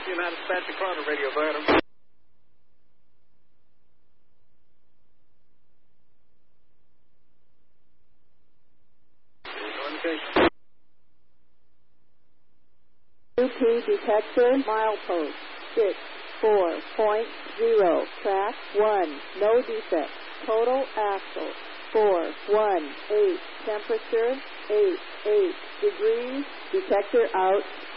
United States Carter radio, go ahead. UP detector, milepost 64.0, track 1, no defect, total axle 418, temperature 88 degrees, detector out.